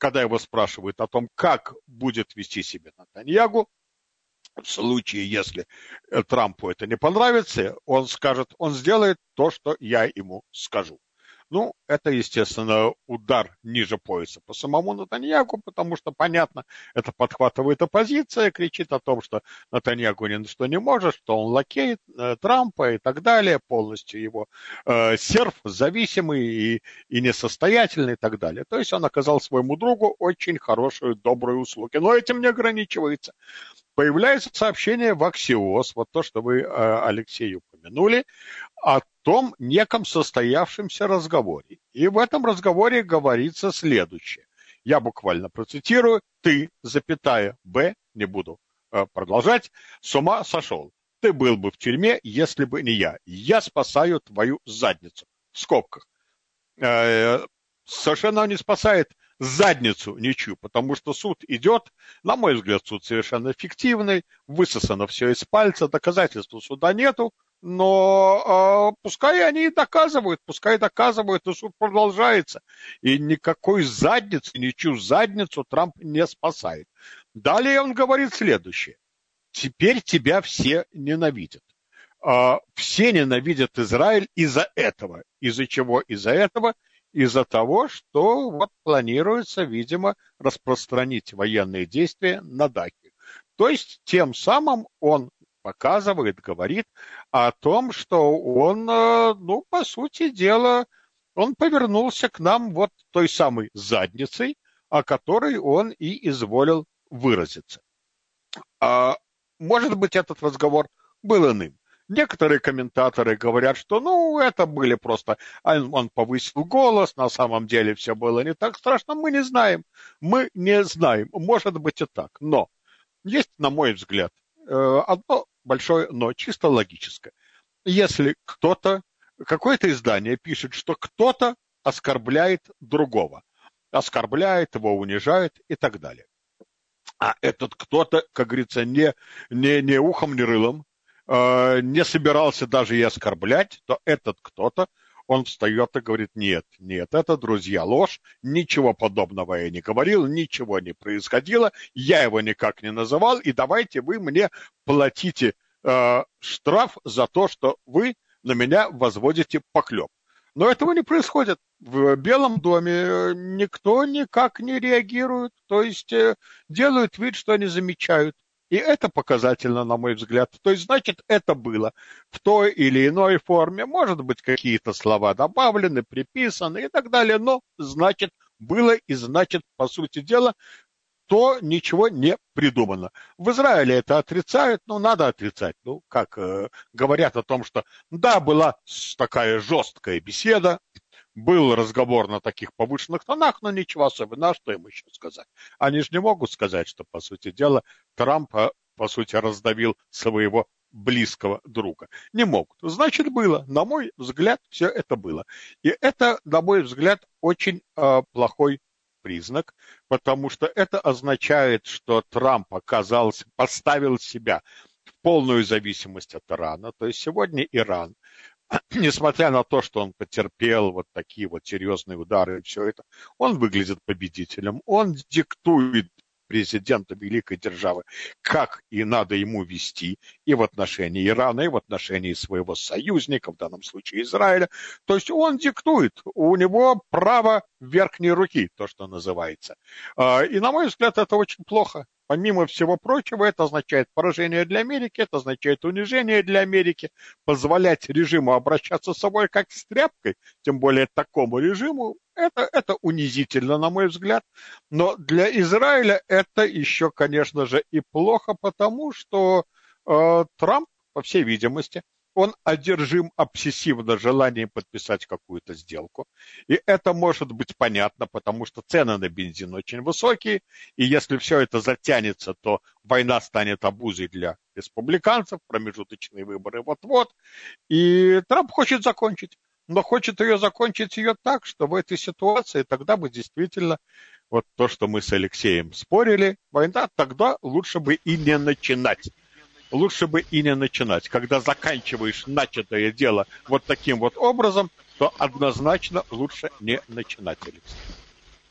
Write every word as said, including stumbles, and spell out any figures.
когда его спрашивают о том, как будет вести себя Нетаньяху, в случае, если Трампу это не понравится, он скажет, он сделает то, что я ему скажу. Ну, это, естественно, удар ниже пояса по самому Нетаньяху, потому что, понятно, это подхватывает оппозиция, кричит о том, что Нетаньяху ни на что не может, что он лакей э, Трампа и так далее, полностью его э, серф, зависимый и, и несостоятельный и так далее. То есть он оказал своему другу очень хорошую, добрую услугу. Но этим не ограничивается. Появляется сообщение в Axios, вот то, что вы, э, Алексей, упомянули, о том неком состоявшемся разговоре. И в этом разговоре говорится следующее. Я буквально процитирую. Ты, запятая, Б, не буду э, продолжать, с ума сошел. Ты был бы в тюрьме, если бы не я. Я спасаю твою задницу. В скобках. Э, совершенно не спасает задницу ничью, потому что суд идет, на мой взгляд, суд совершенно фиктивный, высосано все из пальца, доказательств суда нету, но э, пускай они и доказывают, пускай доказывают, и суд продолжается. И никакой задницы, ничью задницу Трамп не спасает. Далее он говорит следующее. Теперь тебя все ненавидят. Э, все ненавидят Израиль из-за этого. Из-за чего? Из-за этого. Из-за того, что вот планируется, видимо, распространить военные действия на Дахи. То есть тем самым он показывает, говорит о том, что он, ну, по сути дела, он повернулся к нам вот той самой задницей, о которой он и изволил выразиться. А, может быть, этот разговор был иным. Некоторые комментаторы говорят, что, ну, это были просто... Он повысил голос, на самом деле все было не так страшно. Мы не знаем. Мы не знаем. Может быть и так. Но есть, на мой взгляд, одно большое но, чисто логическое. Если кто-то, какое-то издание пишет, что кто-то оскорбляет другого, оскорбляет его, унижает и так далее. А этот кто-то, как говорится, не, не, не ухом, не рылом, не собирался даже и оскорблять, то этот кто-то, он встает и говорит, нет, нет, это, друзья, ложь, ничего подобного я не говорил, ничего не происходило, я его никак не называл, и давайте вы мне платите э, штраф за то, что вы на меня возводите поклеп. Но этого не происходит. В Белом доме никто никак не реагирует, то есть э, делают вид, что они замечают. И это показательно, на мой взгляд. То есть, значит, это было в той или иной форме. Может быть, какие-то слова добавлены, приписаны и так далее. Но, значит, было и, значит, по сути дела, то ничего не придумано. В Израиле это отрицают, ну, надо отрицать. Ну, как э, говорят о том, что да, была такая жесткая беседа, был разговор на таких повышенных тонах, но ничего особенного, а что им еще сказать? Они же не могут сказать, что, по сути дела, Трамп, по сути, раздавил своего близкого друга. Не могут. Значит, было. На мой взгляд, все это было. И это, на мой взгляд, очень э, плохой признак, потому что это означает, что Трамп оказался, поставил себя в полную зависимость от Ирана. То есть сегодня Иран, несмотря на то, что он потерпел вот такие вот серьезные удары и все это, он выглядит победителем, он диктует президенту великой державы, как и надо ему вести и в отношении Ирана, и в отношении своего союзника, в данном случае Израиля. То есть он диктует, у него право верхней руки, то, что называется. И, на мой взгляд, это очень плохо. Помимо всего прочего, это означает поражение для Америки, это означает унижение для Америки, позволять режиму обращаться с собой как с тряпкой, тем более такому режиму, это, это унизительно, на мой взгляд. Но для Израиля это еще, конечно же, и плохо, потому что э, Трамп, по всей видимости, он одержим обсессивно желанием подписать какую-то сделку. И это может быть понятно, потому что цены на бензин очень высокие, и если все это затянется, то война станет обузой для республиканцев, промежуточные выборы вот-вот. И Трамп хочет закончить, но хочет ее закончить ее так, что в этой ситуации тогда бы действительно, вот то, что мы с Алексеем спорили, война, тогда лучше бы и не начинать. Лучше бы и не начинать. Когда заканчиваешь начатое дело вот таким вот образом, то однозначно лучше не начинать, Алексей.